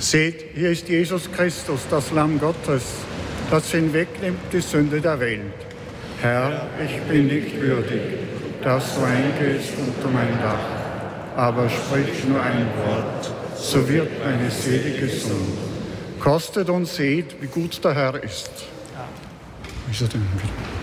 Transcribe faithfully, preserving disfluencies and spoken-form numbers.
Seht, hier ist Jesus Christus, das Lamm Gottes, das hinwegnimmt die Sünde der Welt. Herr, ich bin nicht würdig, dass du eingehst unter mein Dach, aber sprich nur ein Wort, so wird meine Seele gesund. Kostet und seht, wie gut der Herr ist. Wie ist er denn wieder?